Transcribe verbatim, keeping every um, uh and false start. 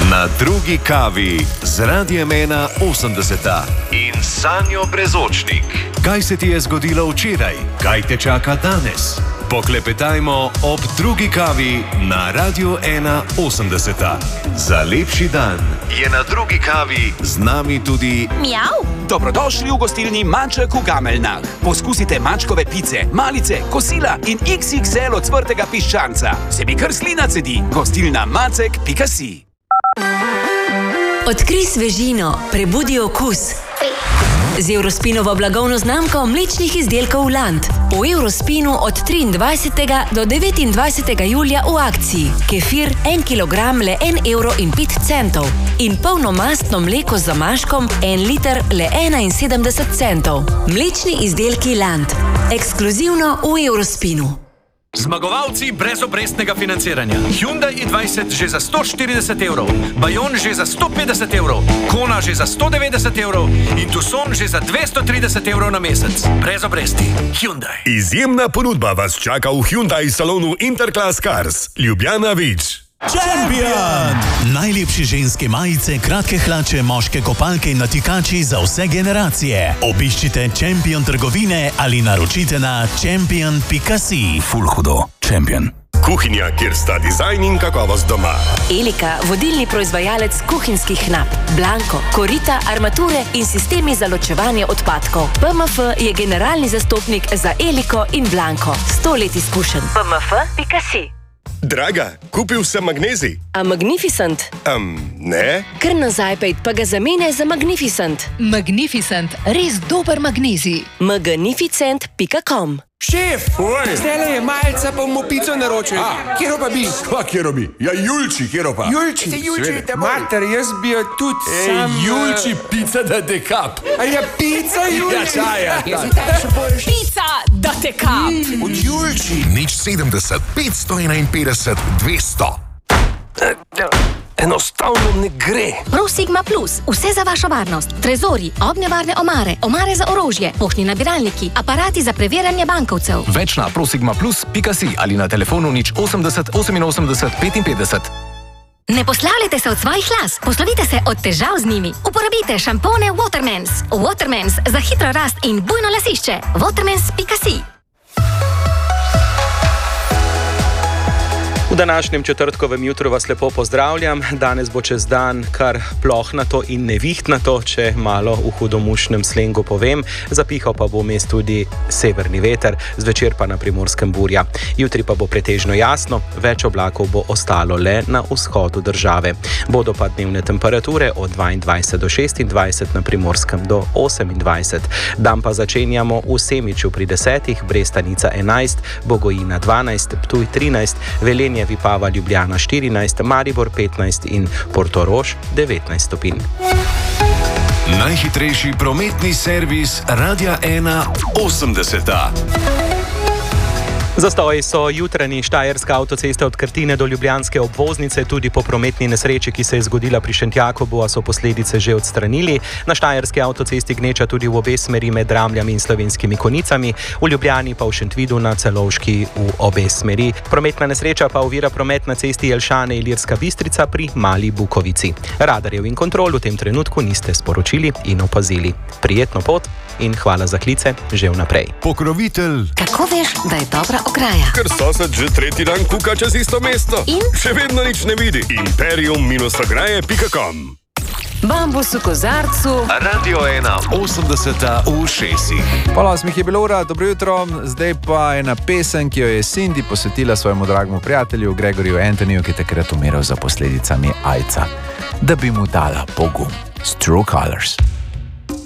Na drugi kavi z Radiem ena osemdeset in Sanjo Brezočnik. Kaj se ti je zgodilo včeraj? Kaj te čaka danes? Poklepetajmo ob drugi kavi na Radiu ena osemdeset. Za lepši dan je na drugi kavi z nami tudi Mjav. Dobrodošli v gostilni Maček v Gameljnah. Poskusite mačkove pice, malice, kosila in iks iks el ocvrtega piščanca. Se mi kar slina cedi. Gostilna macek pika si. Odkrij svežino, prebudi okus. Z Eurospinovo blagovno znamko mlečnih izdelkov Land. V Eurospinu od triindvajsetega do devetindvajsetega julija v akciji. Kefir en kilogram le en evro in pet centov. In polnomastno mleko z zamaškom en liter le enainsedemdeset centov. Mlečni izdelki Land. Ekskluzivno v Eurospinu. Zmagovalci brezobrestnega financiranja. Hyundai i dvajset že za sto štirideset evrov, Bayon že za sto petdeset evrov, Kona že za sto devetdeset evrov in Tucson že za dvesto trideset evrov na mesec. Brez obresti. Hyundai. Izjemna ponudba vas čaka v Hyundai salonu Interclass Cars. Ljubljana Vič. Champion! Najlepše ženske majice, kratke hlače, moške kopalke in natikači za vse generacije. Obiščite Champion trgovine ali naročite na champion pika si. Ful hudo. Champion. Kuhinja, kjer sta dizajn in kakovost doma. Elika, vodilni proizvajalec kuhinjskih nap. Blanko, korita, armature in sistemi za ločevanje odpadkov. P M F je generalni zastopnik za Eliko in Blanko. Sto let izkušenj. P M F pika si. Draga, kupil sem magnezij. A Magnificent? Um, ne? Kar nazaj pejt, pa ga zamenjaj za Magnificent. Magnificent, res dober magnezij. magnificent pika com. Šef, zdajle je malca, pa bomo pico naročili. Kjero pa bi? Kva kjero bi? Ja, Julči, kjero pa? Julči, se Julči, te mater, jaz bi jo tudi Ej, sam... Julči, pica da te kap. A ja, pica, Julči. Ja, čaja. Pica, da te kap. Od Julči. Nič sedemdeset, petsto enainpetdeset, dvesto. Enostavno ne gre. ProSigma Plus, vse za vašo varnost. Trezori, ognjevarne omare, omare za orožje, poštni nabiralniki, aparati za preverjanje bankovcev. Več na prosigma plus pika si ali na telefonu nič osemdeset oseminosemdeset petinpetdeset. Ne poslavljajte se od svojih las, poslovite se od težav z njimi. Uporabite šampone Watermans. Watermans za hitro rast in bujno lasišče. Watermans pika si. V današnjem četrtkovem jutru vas lepo pozdravljam. Danes bo čez dan kar plohnato in nevihtnato, če malo v hudomušnem slengu povem. Zapihal pa bo vmes tudi severni veter, zvečer pa na Primorskem burja. Jutri pa bo pretežno jasno, več oblakov bo ostalo le na vzhodu države. Bodo pa dnevne temperature od dvaindvajset do šestindvajset, na Primorskem do osemindvajset. Dan pa začenjamo v Semiču pri desetih, Brestanica enajst, Bogojina dvanajst, Ptuj trinajst, Velenje, Vipava, Ljubljana štirinajst, Maribor petnajst in Portorož devetnajst stopinj. Najhitrejši prometni servis Radia ena osemdeset. Zastoji so jutranji štajerska avtocesta od Krtine do ljubljanske obvoznice, tudi po prometni nesreči, ki se je zgodila pri Šentjakobu, a so posledice že odstranili. Na štajerski avtocesti gneča tudi v obe smeri med Dramljami in Slovenskimi Konicami, v Ljubljani pa v Šentvidu na Celovški v obe smeri. Prometna nesreča pa ovira promet na cesti Jelšane Ilirska Bistrica pri Mali Bukovici. Radarjev in kontrol v tem trenutku niste sporočili in opazili. Prijetno pot in hvala za klice že vnaprej. Pokrovitelj. Kako veš, da je dobra ograja? Ker sosed že tretji dan kuka čez isto mesto. In? Še vedno nič ne vidi. imperium ograje pika com. Bambus v kozarcu. Radio ena osemdeset v šestih. Pol osmih je bilo ura, dobro jutro. Zdaj pa ena pesem, ki jo je Cindy posvetila svojemu dragemu prijatelju Gregorju Anthonyju, ki je takrat umiral za posledicami aidsa, da bi mu dala pogum. True Colors.